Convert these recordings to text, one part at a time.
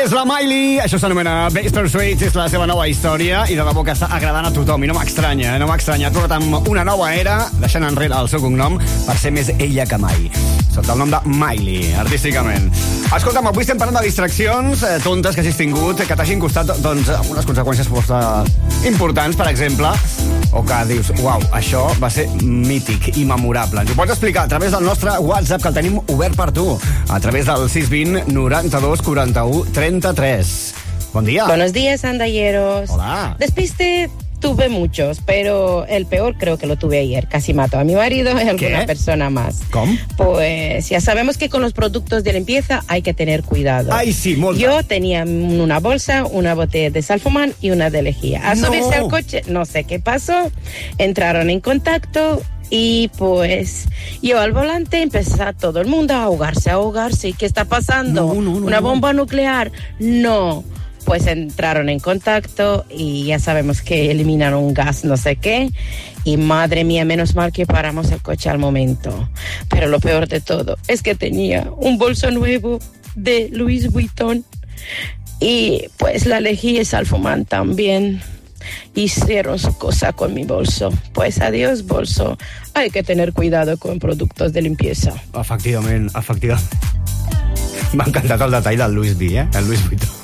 És la Miley, això s'anomena Best Pursuit, és la seva nova història i de debò que està agradant a tothom i no m'estranya, no m'estranya. Ha tornat amb una nova era, deixant enrere el seu cognom per ser més ella que mai. Sota el nom de Miley, artísticament. Escolta'm, avui estem parlant de distraccions tontes que hagis tingut, que t'hagin costat doncs, unes conseqüències força importants, per exemple, o que dius, uau, això va ser mític i memorable. Ens ho pots explicar a través del nostre WhatsApp, que el tenim obert per tu, a través del 620 92 41 33. Bon día. Buenos días, andalleros. Hola. Despiste tuve muchos, pero el peor creo que lo tuve ayer. Casi mato a mi marido y a alguna persona más. ¿Cómo? Pues ya sabemos que con los productos de limpieza hay que tener cuidado. Ay, sí, molta. Yo tenía una bolsa, una botella de Salfomán y una de lejía. A subirse al coche, no sé qué pasó, entraron en contacto y pues yo al volante empezó todo el mundo a ahogarse. ¿Qué está pasando? ¿Una bomba nuclear? No. Pues entraron en contacto y ya sabemos que eliminaron un gas no sé qué. Y madre mía, menos mal que paramos el coche al momento. Pero lo peor de todo es que tenía un bolso nuevo de Louis Vuitton. Y pues la lejía y Salfomán también hicieron su cosa con mi bolso. Pues adiós, bolso. Hay que tener cuidado con productos de limpieza. Efectivament. M'ha encantat el detall del Louis V, el Louis Vuitton.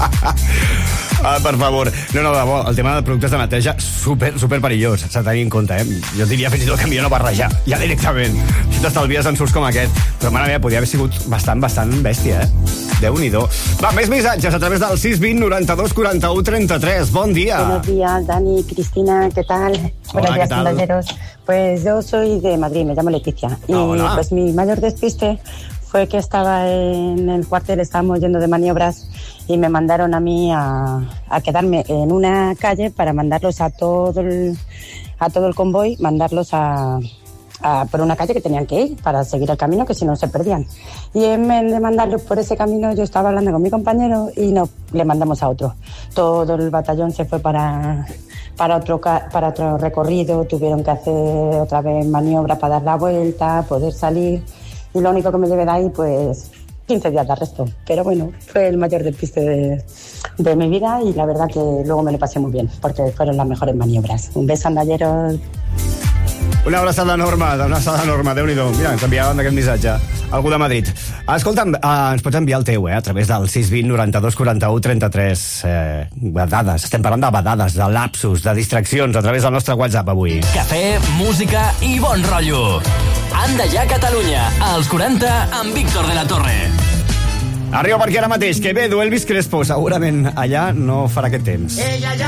Per favor. No, de debò, el tema de productes de neteja super perillós, s'ha de tenir en compte, Jo diria fins i tot que millor no barrejar, ja directament. Si t'estalvies ensurts com aquest. Però mare meva, podria haver sigut bastant bèstia, Déu-n'hi-do. Va, més missatges a través del 620 92 41 33. Bon dia. Buenos días, Dani, Cristina, ¿qué tal? Buenos días, andalleros. Pues yo soy de Madrid, me llamo Leticia. Y pues mi mayor despiste fue que estaba en el cuartel, estábamos yendo de maniobras y me mandaron a mí a quedarme en una calle para mandarlos a todo el convoy, mandarlos por una calle que tenían que ir para seguir el camino, que si no se perdían. Y en vez de mandarlos por ese camino, yo estaba hablando con mi compañero y no, le mandamos a otro. Todo el batallón se fue para otro recorrido, tuvieron que hacer otra vez maniobra para dar la vuelta, poder salir. Y lo único que me llevé de ahí, pues, 15 días de arresto. Pero bueno, fue el mayor despiste de mi vida y la verdad que luego me lo pasé muy bien, porque fueron las mejores maniobras. Un beso, andalleros. Una abraçada enorme, Déu-n'hi-do. Mira, ens enviaven aquest missatge. Algú de Madrid. Escolta'm, ens pots enviar el teu, a través del 620 92 41 33. Badades, estem parlant de badades, de lapsus, de distraccions, a través del nostre WhatsApp avui. Cafè, música i bon rotllo. Anda ja Catalunya, als 40 amb Víctor de la Torre. Arriba per aquí ara mateix, Quevedo, Elvis Crespo. Segurament allà no farà aquest temps. Ella ya